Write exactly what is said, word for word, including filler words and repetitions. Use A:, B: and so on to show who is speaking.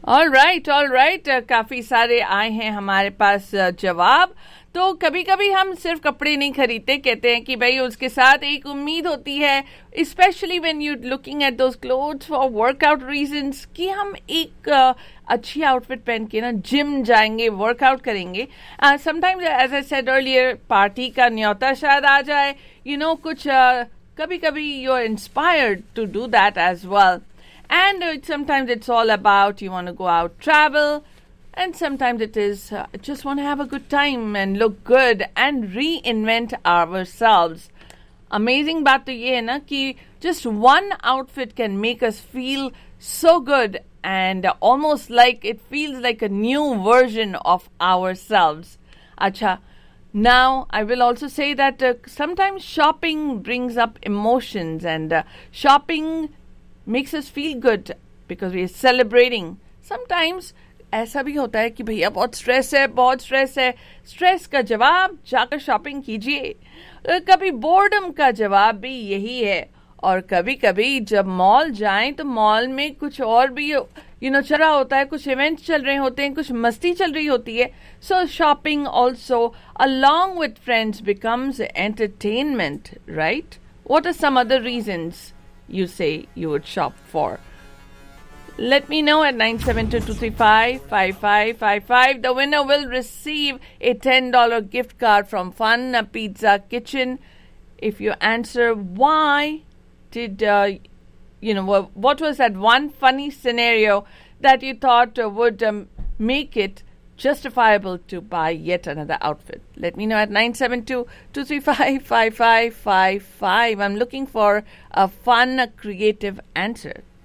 A: All right all right काफी सारे आए हैं हमारे पास uh, जवाब. तो कभी कभी हम सिर्फ कपड़े नहीं खरीदते, कहते हैं कि भाई उसके साथ एक उम्मीद होती है, specially when you looking at those clothes for workout reasons, कि हम एक uh, अच्छी आउटफिट पहन के ना जिम जाएंगे, वर्कआउट करेंगे. Sometimes as I said earlier, party का न्योता शायद आ जाए, यू you नो know, कुछ uh, कभी कभी you are inspired to do that as well. And uh, sometimes it's all about you want to go out, travel, and sometimes it is uh, just want to have a good time and look good and reinvent ourselves. Amazing बात तो ये है ना कि just one outfit can make us feel so good and uh, almost like it feels like a new version of ourselves. Acha, now I will also say that uh, sometimes shopping brings up emotions and uh, shopping makes us feel good because we are celebrating. Sometimes ऐसा भी होता है कि भैया बहुत stress है, बहुत stress है. स्ट्रेस का जवाब जाकर शॉपिंग कीजिए. कभी बोर्डम का जवाब भी यही है. और कभी कभी जब मॉल जाएं तो मॉल में कुछ और भी यू नो चल रहा होता है, कुछ इवेंट्स चल रहे होते हैं, कुछ मस्ती चल रही होती है. सो shopping also along with friends becomes entertainment, right? What are some other reasons you say you would shop for? Let me know at nine seven two, two three five, five five five five. The winner will receive a ten dollars gift card from Fun Pizza Kitchen. If you answer why did, uh, you know, what was that one funny scenario that you thought uh, would um, make it justifiable to buy yet another outfit. Let me know at nine seven two, two three five, five five five five. I'm looking for a fun, creative answer.